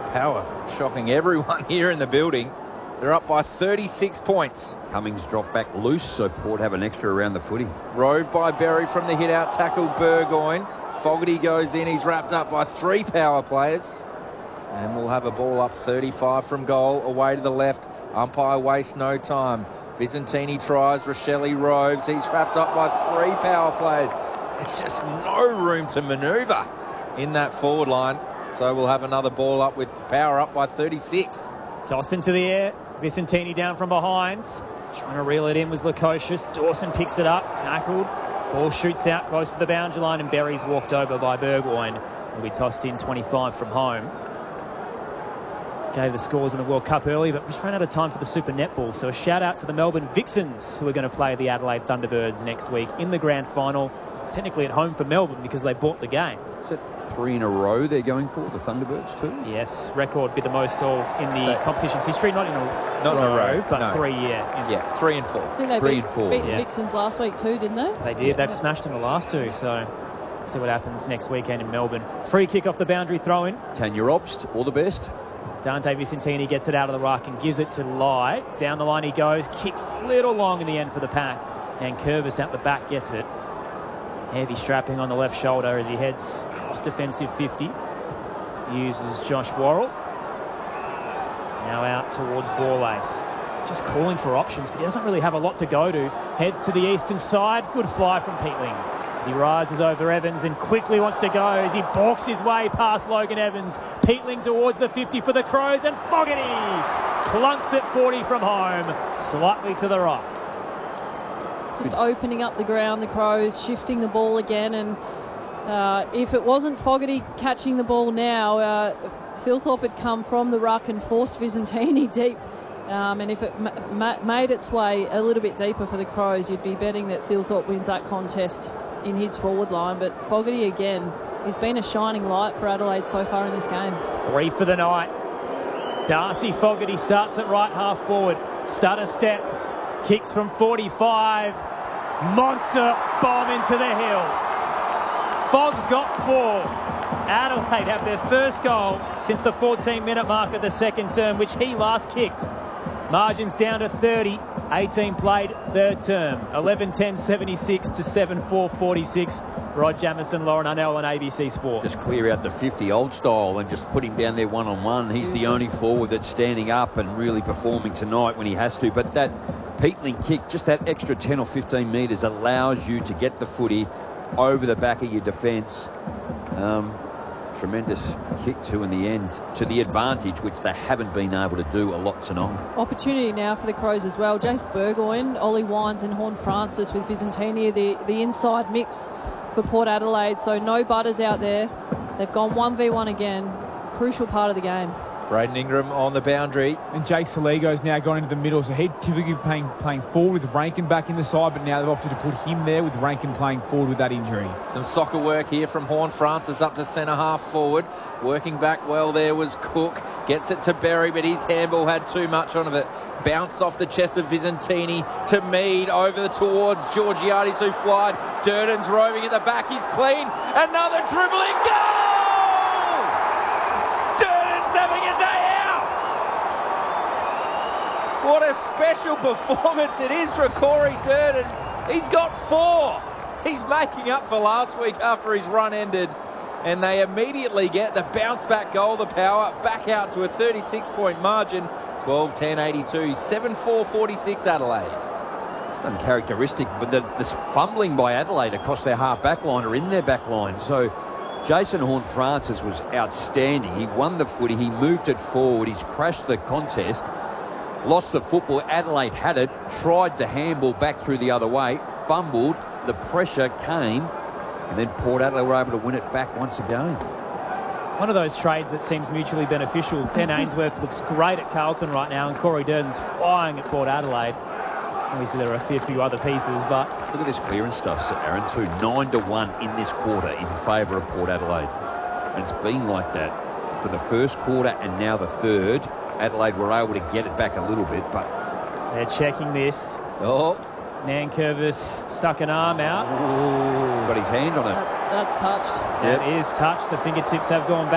Power shocking everyone here in the building. They're up by 36 points. Cummings dropped back loose, so Port have an extra around the footy. Rove by Berry from the hit-out tackle, Burgoyne. Fogarty goes in. He's wrapped up by 3 Power players. And we'll have a ball up 35 from goal, away to the left. Umpire wastes no time. Visentini tries, Rochelle roves. He's wrapped up by 3 Power players. There's just no room to manoeuvre in that forward line. So we'll have another ball up with Power up by 36. Tossed into the air. Visentini down from behind. Trying to reel it in was Lukosius. Dawson picks it up, tackled. Ball shoots out close to the boundary line and Berry's walked over by Burgoyne. Will be tossed in 25 from home. Gave the scores in the World Cup early, but just ran out of time for the Super Netball. So a shout out to the Melbourne Vixens, who are going to play the Adelaide Thunderbirds next week in the grand final. Technically at home for Melbourne because they bought the game. Is that 3 in a row they're going for, the Thunderbirds too? Yes, record be the most all in the competition's history. Not in a row, but no. 3, Yeah, 3 and 4. I think they 3 and 4. beat the Vixens last week too, didn't they? They did. They've smashed in the last 2, so see what happens next weekend in Melbourne. Free kick off the boundary, throw in. Tanya Obst, all the best. Dante Vicentini gets it out of the ruck and gives it to Lai. Down the line he goes. Kick a little long in the end for the pack. And Curvis out the back gets it. Heavy strapping on the left shoulder as he heads across defensive 50. Uses Josh Worrell. Now out towards Borlase. Just calling for options, but he doesn't really have a lot to go to. Heads to the eastern side. Good fly from Peatling. As he rises over Evans and quickly wants to go as he balks his way past Logan Evans. Peatling towards the 50 for the Crows and Fogarty clunks it 40 from home, slightly to the right. Just opening up the ground, the Crows, shifting the ball again. And if it wasn't Fogarty catching the ball now, Thilthorpe had come from the ruck and forced Visentini deep. And if it made its way a little bit deeper for the Crows, you'd be betting that Thilthorpe wins that contest in his forward line. But Fogarty, again, he's been a shining light for Adelaide so far in this game. 3 for the night. Darcy Fogarty starts at right half forward. Stutter step. Kicks from 45. Monster bomb into the hill. Fogg's got 4. Adelaide have their first goal since the 14-minute mark of the second term, which he last kicked. Margins down to 30. 18 played, third term. 11-10-76 to 7-4-46. Rod Jamieson, Lauren Arnell on ABC Sport. Just clear out the 50 old style and just put him down there one-on-one. He's the only forward that's standing up and really performing tonight when he has to. But that Peatling kick, just that extra 10 or 15 metres allows you to get the footy over the back of your defence. Tremendous kick too in the end to the advantage, which they haven't been able to do a lot tonight. Opportunity now for the Crows as well. Jace Burgoyne, Ollie Wines and Horn Francis with Visentini, the inside mix for Port Adelaide. So no butters out there. They've gone 1v1 again. Crucial part of the game. Braden Ingram on the boundary. And Jake Saligo's now gone into the middle, so he'd typically playing forward with Rankin back in the side, but now they've opted to put him there with Rankin playing forward with that injury. Some soccer work here from Horn Francis up to centre half forward. Working back well there was Cook. Gets it to Berry, but his handball had too much on it. Bounced off the chest of Visentini to Mead, over towards Georgiades who flied. Durden's roving at the back, he's clean. Another dribbling goal! What a special performance it is for Corey Durden. He's got 4. He's making up for last week after his run ended. And they immediately get the bounce-back goal, the Power, back out to a 36-point margin. 12-10-82, 7-4-46 Adelaide. It's uncharacteristic, but this fumbling by Adelaide across their half-back line or in their back line. So Jason Horne-Francis was outstanding. He won the footy. He moved it forward. He's crashed the contest. Lost the football. Adelaide had it, tried to handball back through the other way, fumbled, the pressure came, and then Port Adelaide were able to win it back once again. One of those trades that seems mutually beneficial. Ben Ainsworth looks great at Carlton right now, and Corey Durden's flying at Port Adelaide. Obviously, there are a few other pieces, but look at this clearance stuff, Aaron, too. 9-1 in this quarter in favour of Port Adelaide. And it's been like that for the first quarter and now the third. Adelaide were able to get it back a little bit, but they're checking this. Oh, Nankervis stuck an arm out. Ooh, got his hand on it. That's touched. That is touched. The fingertips have gone back.